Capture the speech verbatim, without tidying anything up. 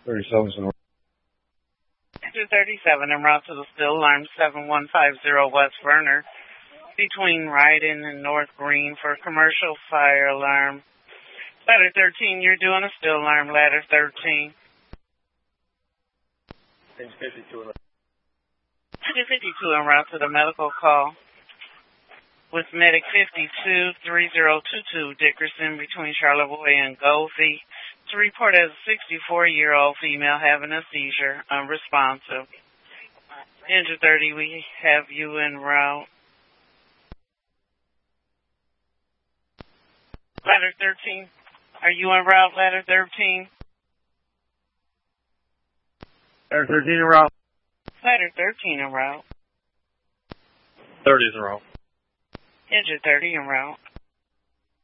thirty-seven in route. two thirty-seven en route to the still alarm seven one five zero West Verner between Ryden and North Green for commercial fire alarm. Ladder thirteen, you're doing a still alarm, ladder thirteen. Page fifty-two. two fifty-two en route to the medical call with medic fifty-two three zero two two Dickerson between Charlevoix and Goldie to report as a sixty-four-year-old female having a seizure, unresponsive. Engine thirty, we have you en route. Ladder thirteen, are you en route, ladder thirteen? Ladder thirteen en route. Ladder thirteen en route. thirty is en route. Engine thirty en route.